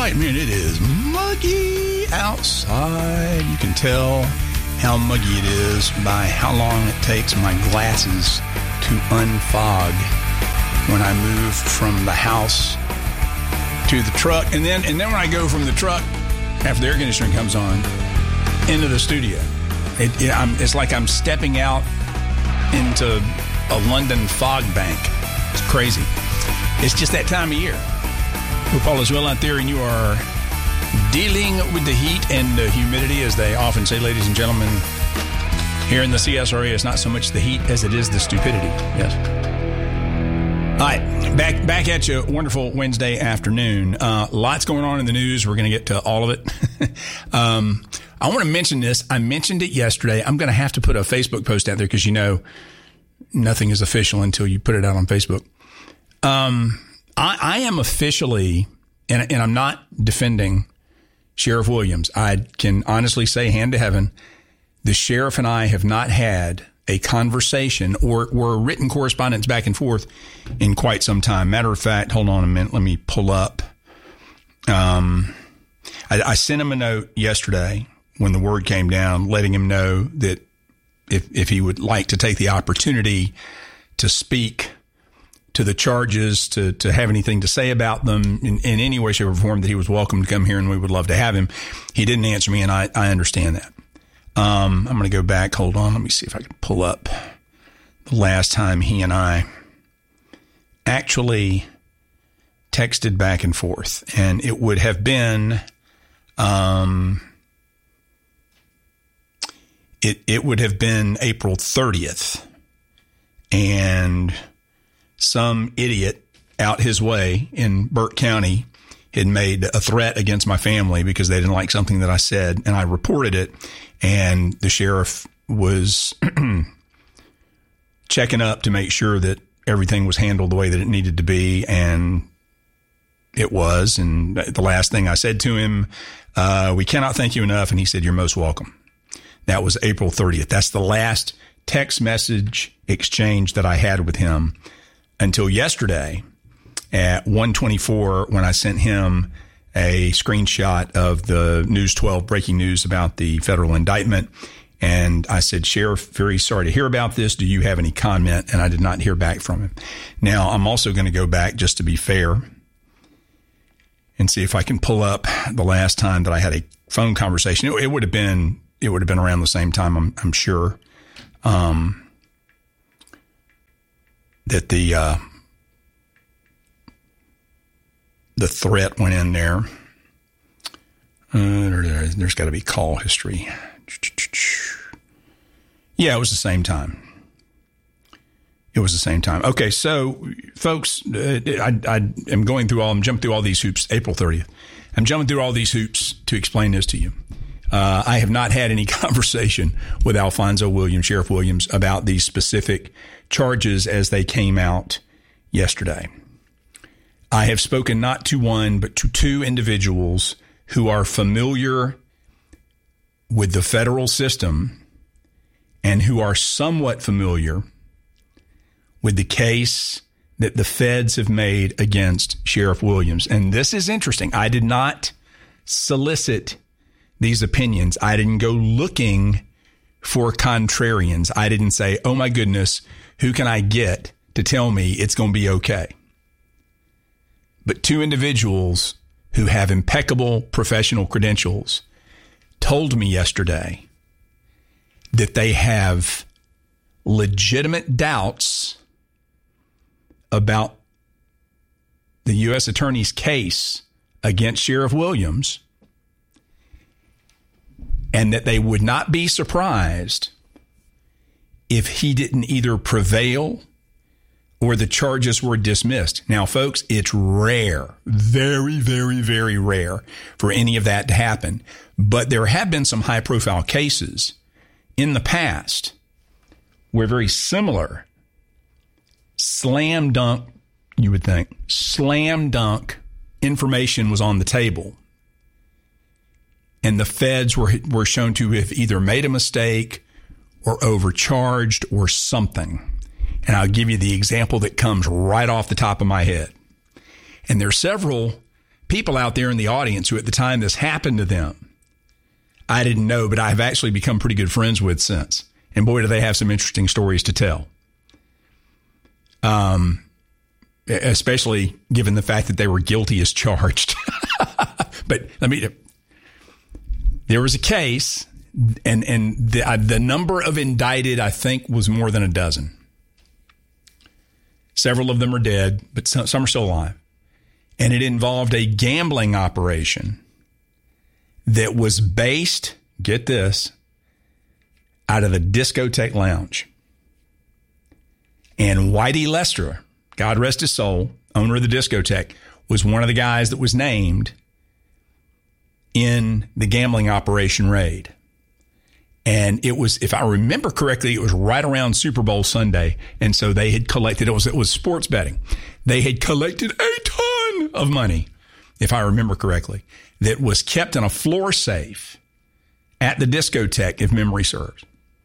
right, man, it is muggy outside. You can tell how muggy it is by how long it takes my glasses to unfog when I move from the house to the truck. And then when I go from the truck, after the air conditioning comes on, into the studio. It's like I'm stepping out into a London fog bank. It's crazy. It's just that time of year. Hope all is well out there and you are dealing with the heat and the humidity, as they often say, ladies and gentlemen. Here in the CSRA, it's not so much the heat as it is the stupidity. Yes. All right, back at you. Wonderful Wednesday afternoon. Lots going on in the news. We're going to get to all of it. I want to mention this. I mentioned it yesterday. I'm going to have to put a Facebook post out there because, you know, nothing is official until you put it out on Facebook. I am officially, and I'm not defending Sheriff Williams. I can honestly say, hand to heaven, the sheriff and I have not had a conversation or written correspondence back and forth in quite some time. Matter of fact, hold on a minute. Let me pull up. I sent him a note yesterday when the word came down, letting him know that if he would like to take the opportunity to speak to the charges, to have anything to say about them in any way, shape, or form, that he was welcome to come here and we would love to have him. He didn't answer me, and I understand that. I'm going to go back. Hold on. Let me see if I can pull up the last time he and I actually texted back and forth. And it would have been, it would have been April 30th. And some idiot out his way in Burke County had made a threat against my family because they didn't like something that I said, and I reported it. And the sheriff was checking up to make sure that everything was handled the way that it needed to be, and it was. And the last thing I said to him, we cannot thank you enough, and he said, you're most welcome. That was April 30th. That's the last text message exchange that I had with him until yesterday at 1:24 when I sent him a screenshot of the News 12 breaking news about the federal indictment. And I said, Sheriff, very sorry to hear about this. Do you have any comment? And I did not hear back from him. Now, I'm also going to go back just to be fair and see if I can pull up the last time that I had a phone conversation. It would have been around the same time, I'm sure, that the threat went in there. There's got to be call history. Yeah, it was the same time. Okay, so folks, I am going through I'm jumping through all these hoops. April 30th. I'm jumping through all these hoops to explain this to you. I have not had any conversation with Alfonso Williams, Sheriff Williams, about these specific charges as they came out yesterday. I have spoken not to one, but to two individuals who are familiar with the federal system and who are somewhat familiar with the case that the feds have made against Sheriff Williams. And this is interesting. I did not solicit these opinions. I didn't go looking for contrarians. I didn't say, oh my goodness, who can I get to tell me it's going to be okay? But two individuals who have impeccable professional credentials told me yesterday that they have legitimate doubts about the U.S. Attorney's case against Sheriff Williams, and that they would not be surprised if he didn't either prevail or the charges were dismissed. Now, folks, it's rare, very, very, very rare for any of that to happen. But there have been some high-profile cases in the past where very similar slam dunk, you would think, slam dunk information was on the table. And the feds were shown to have either made a mistake or overcharged or something. And I'll give you the example that comes right off the top of my head. And there are several people out there in the audience who at the time this happened to them, I didn't know, but I've actually become pretty good friends with since. And boy, do they have some interesting stories to tell. Especially given the fact that they were guilty as charged. But there was a case, and the number of indicted, I think, was more than a dozen. Several of them are dead, but some are still alive. And it involved a gambling operation that was based, get this, out of the discotheque lounge. And Whitey Lester, God rest his soul, owner of the discotheque, was one of the guys that was named in the gambling operation raid. And it was, if I remember correctly, it was right around Super Bowl Sunday. And so they had collected, it was sports betting. They had collected a ton of money, if I remember correctly, that was kept in a floor safe at the discotheque, if memory serves.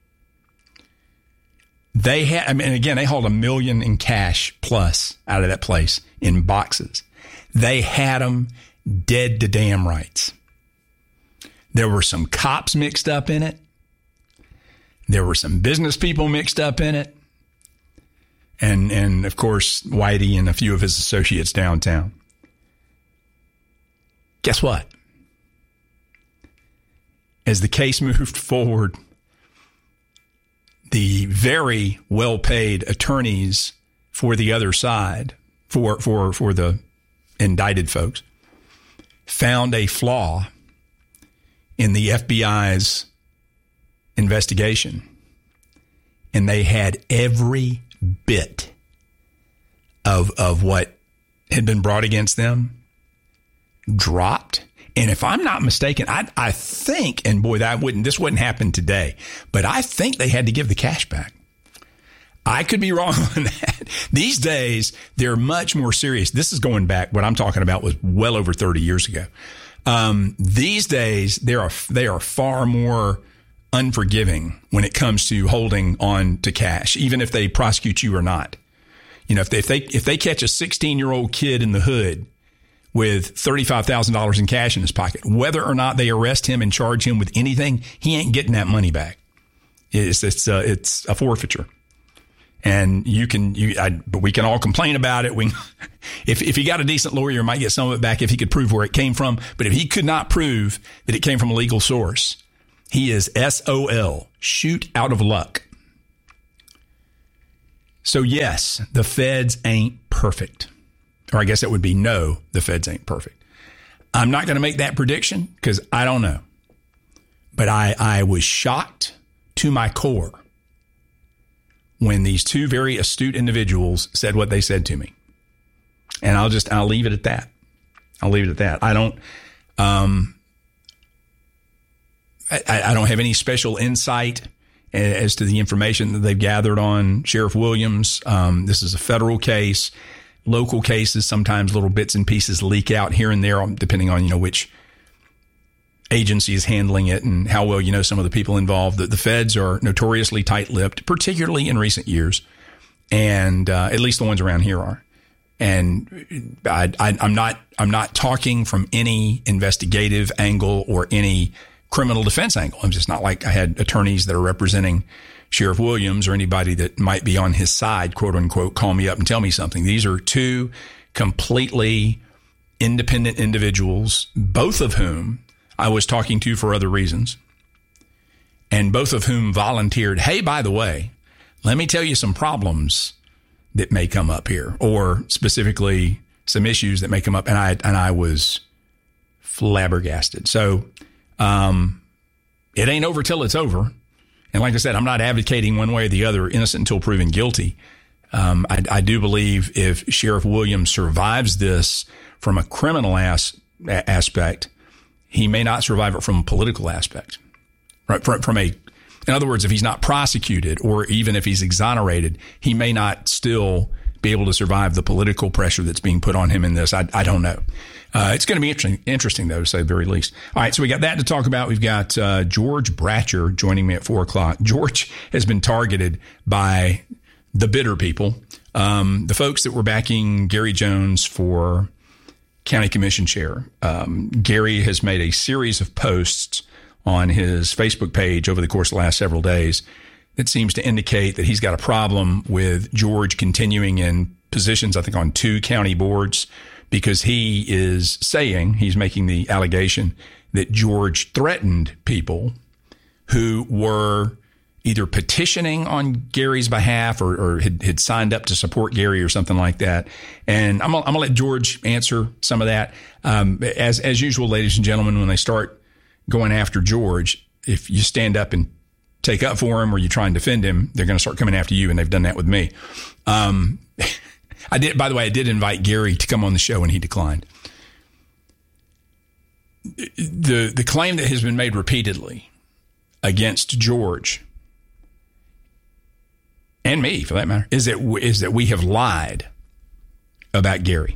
They had, again, they hauled $1 million in cash plus out of that place in boxes. They had them dead to damn rights. There were some cops mixed up in it. There were some business people mixed up in it. And of course, Whitey and a few of his associates downtown. Guess what? As the case moved forward, the very well-paid attorneys for the other side, for the indicted folks, found a flaw in the FBI's investigation. And they had every bit of what had been brought against them dropped. And if I'm not mistaken, I think, and boy, this wouldn't happen today, but I think they had to give the cash back. I could be wrong on that. These days, they're much more serious. This is going back, what I'm talking about was well over 30 years ago. These days, they are far more unforgiving when it comes to holding on to cash, even if they prosecute you or not. You know, if they catch a 16-year-old kid in the hood with $35,000 in cash in his pocket, whether or not they arrest him and charge him with anything, he ain't getting that money back. It's a forfeiture. And but we can all complain about it. If he got a decent lawyer, he might get some of it back if he could prove where it came from. But if he could not prove that it came from a legal source, he is SOL, shoot out of luck. So yes, the feds ain't perfect. Or I guess that would be no, the feds ain't perfect. I'm not going to make that prediction because I don't know. But I was shocked to my core when these two very astute individuals said what they said to me. And I'll leave it at that. I don't have any special insight as to the information that they've gathered on Sheriff Williams. This is a federal case. Local cases, sometimes little bits and pieces leak out here and there, depending on, which agency is handling it and how well you know some of the people involved. The feds are notoriously tight-lipped, particularly in recent years, and at least the ones around here are. And I'm not talking from any investigative angle or any criminal defense angle. I'm just not like I had attorneys that are representing Sheriff Williams or anybody that might be on his side, quote unquote, call me up and tell me something. These are two completely independent individuals, both of whom I was talking to for other reasons, and both of whom volunteered, hey, by the way, let me tell you some problems that may come up here, or specifically some issues that may come up. And I was flabbergasted. So it ain't over till it's over. And like I said, I'm not advocating one way or the other, innocent until proven guilty. I do believe if Sheriff Williams survives this from a criminal aspect, he may not survive it from a political aspect. Right? In other words, if he's not prosecuted or even if he's exonerated, he may not still be able to survive the political pressure that's being put on him in this. I don't know. It's going to be interesting, though, to say the very least. All right, so we got that to talk about. We've got George Bratcher joining me at 4 o'clock. George has been targeted by the bitter people, the folks that were backing Gary Jones for county commission chair. Gary has made a series of posts on his Facebook page over the course of the last several days that seems to indicate that he's got a problem with George continuing in positions, I think, on 2 county boards, because he is saying, he's making the allegation that George threatened people who were either petitioning on Gary's behalf or had signed up to support Gary or something like that. And I'm gonna let George answer some of that. As usual, ladies and gentlemen, when they start going after George, if you stand up and take up for him or you try and defend him, they're going to start coming after you, and they've done that with me. I did invite Gary to come on the show, and he declined. The claim that has been made repeatedly against George, and me for that matter, is that we have lied about Gary.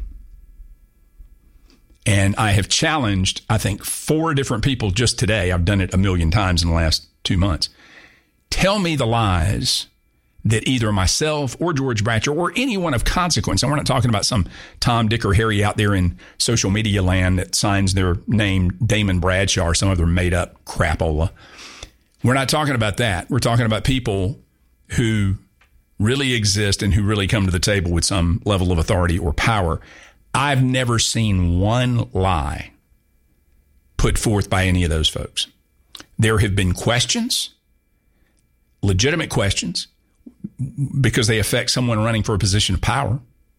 And I have challenged, I think, 4 different people just today. I've done it a million times in the last 2 months. Tell me the lies that either myself or George Bratcher or anyone of consequence, and we're not talking about some Tom, Dick, or Harry out there in social media land that signs their name Damon Bradshaw or some other made-up crapola. We're not talking about that. We're talking about people who really exist and who really come to the table with some level of authority or power. I've never seen one lie put forth by any of those folks. There have been questions, legitimate questions, because they affect someone running for a position of power.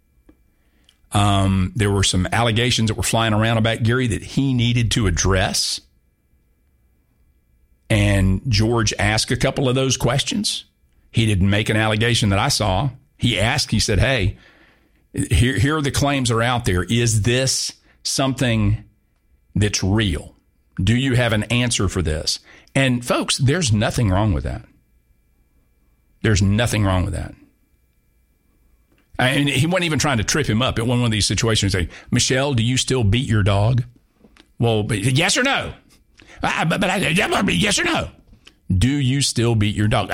There were some allegations that were flying around about Gary that he needed to address. And George asked a couple of those questions. He didn't make an allegation that I saw. He asked, he said, hey, here are the claims that are out there. Is this something that's real? Do you have an answer for this? And folks, there's nothing wrong with that. There's nothing wrong with that. And he wasn't even trying to trip him up. It wasn't one of these situations like, Michelle, do you still beat your dog? Well, yes or no? Yes or no? Do you still beat your dog?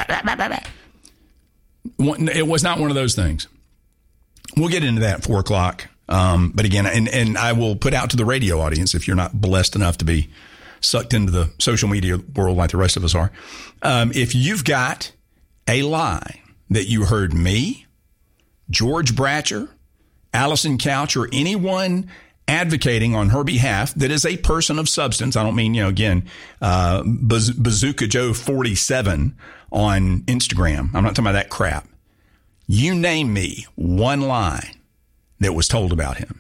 It was not one of those things. We'll get into that at 4 o'clock. But again, and I will put out to the radio audience, if you're not blessed enough to be sucked into the social media world like the rest of us are, if you've got a lie that you heard me, George Bratcher, Allison Couch, or anyone advocating on her behalf that is a person of substance. I don't mean, Bazooka Joe 47 on Instagram. I'm not talking about that crap. You name me one lie that was told about him.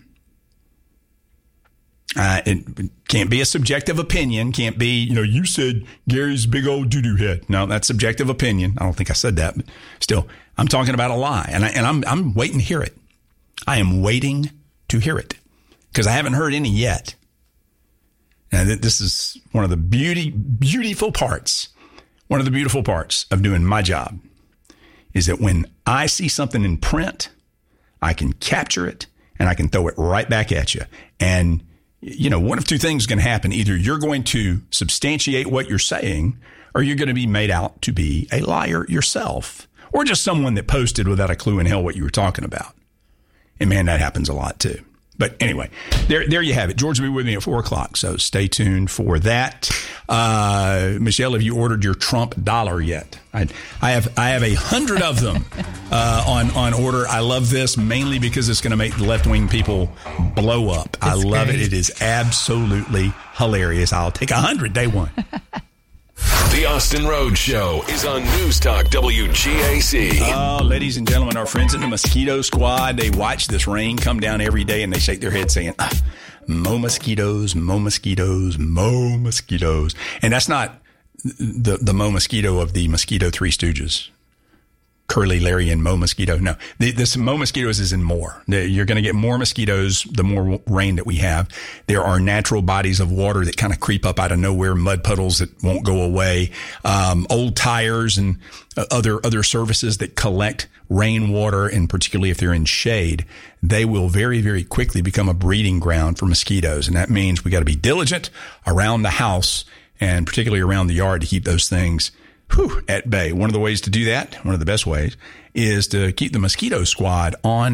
It can't be a subjective opinion. Can't be, you said Gary's big old doo-doo head. No, that's subjective opinion. I don't think I said that, but still, I'm talking about a lie, and I'm waiting to hear it. I am waiting to hear it because I haven't heard any yet. And this is one of the beautiful parts. One of the beautiful parts of doing my job is that when I see something in print, I can capture it and I can throw it right back at you. And one of 2 things is going to happen. Either you're going to substantiate what you're saying, or you're going to be made out to be a liar yourself, or just someone that posted without a clue in hell what you were talking about. And man, that happens a lot too. But anyway, there you have it. George will be with me at 4 o'clock, so stay tuned for that. Michelle, have you ordered your Trump dollar yet? I have 100 of them on order. I love this mainly because it's going to make the left-wing people blow up. I love it. It is absolutely hilarious. I'll take 100 day one. The Austin Rhodes Show is on News Talk WGAC. Oh, ladies and gentlemen, our friends at the Mosquito Squad, they watch this rain come down every day and they shake their heads saying, mo mosquitoes, mo mosquitoes, mo mosquitoes. And that's not the Mo Mosquito of the Mosquito Three Stooges. Curly, Larry, and Mo Mosquito. No, this Mo Mosquitoes is in more. You're going to get more mosquitoes the more rain that we have. There are natural bodies of water that kind of creep up out of nowhere, mud puddles that won't go away, old tires and other surfaces that collect rainwater, and particularly if they're in shade, they will very, very quickly become a breeding ground for mosquitoes. And that means we got to be diligent around the house and particularly around the yard to keep those things at bay. One of the ways to do that, one of the best ways, is to keep the Mosquito Squad on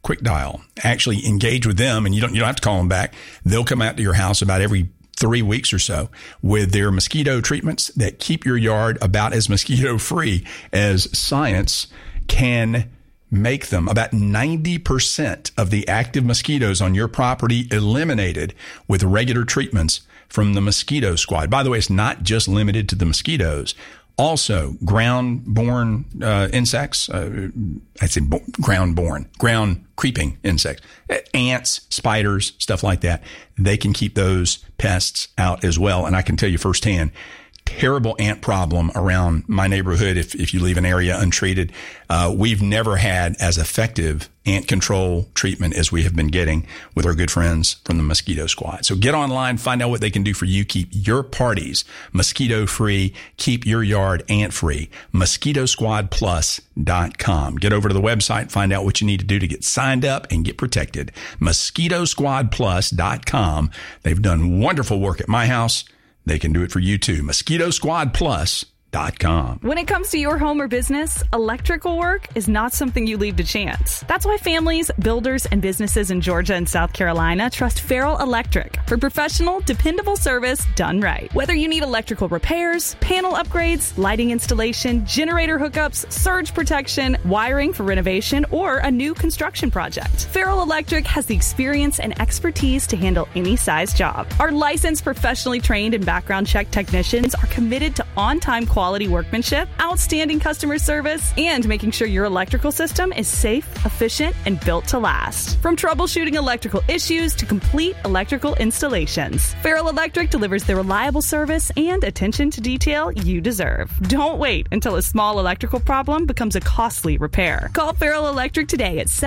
Quick Dial. Actually engage with them, and you don't have to call them back. They'll come out to your house about every 3 weeks or so with their mosquito treatments that keep your yard about as mosquito free as science can make them. About 90% of the active mosquitoes on your property eliminated with regular treatments from the Mosquito Squad. By the way, it's not just limited to the mosquitoes. Also, ground-borne insects, I'd say ground-borne, ground-creeping insects, ants, spiders, stuff like that. They can keep those pests out as well. And I can tell you firsthand, terrible ant problem around my neighborhood if you leave an area untreated. We've never had as effective ant control treatment as we have been getting with our good friends from the Mosquito Squad. So get online, find out what they can do for you. Keep your parties mosquito-free. Keep your yard ant-free. MosquitoSquadPlus.com. Get over to the website, find out what you need to do to get signed up and get protected. MosquitoSquadPlus.com. They've done wonderful work at my house. They can do it for you too. MosquitoSquadPlus.com. When it comes to your home or business, electrical work is not something you leave to chance. That's why families, builders, and businesses in Georgia and South Carolina trust Farrell Electric for professional, dependable service done right. Whether you need electrical repairs, panel upgrades, lighting installation, generator hookups, surge protection, wiring for renovation, or a new construction project, Farrell Electric has the experience and expertise to handle any size job. Our licensed, professionally trained, and background check technicians are committed to on-time quality workmanship, outstanding customer service, and making sure your electrical system is safe, efficient, and built to last. From troubleshooting electrical issues to complete electrical installations, Farrell Electric delivers the reliable service and attention to detail you deserve. Don't wait until a small electrical problem becomes a costly repair. Call Farrell Electric today at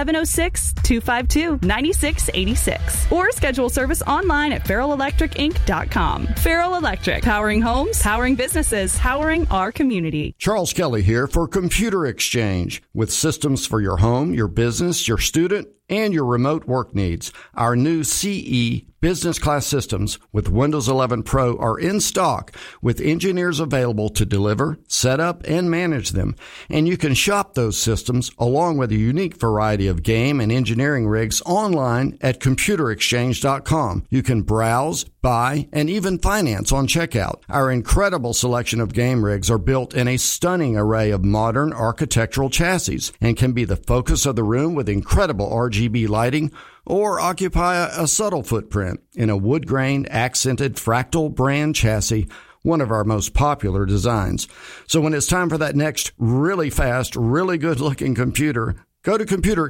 706-252-9686 or schedule service online at farrellelectricinc.com. Farrell Electric, powering homes, powering businesses, powering our community. Charles Kelly here for Computer Exchange. With systems for your home, your business, your student, and your remote work needs. Our new CE business class systems with Windows 11 Pro are in stock with engineers available to deliver, set up, and manage them. And you can shop those systems along with a unique variety of game and engineering rigs online at computerexchange.com. You can browse, buy, and even finance on checkout. Our incredible selection of game rigs are built in a stunning array of modern architectural chassis and can be the focus of the room with incredible RGB lighting, or occupy a subtle footprint in a wood-grained, accented fractal brand chassis, one of our most popular designs. So when it's time for that next really fast, really good-looking computer, go to Computer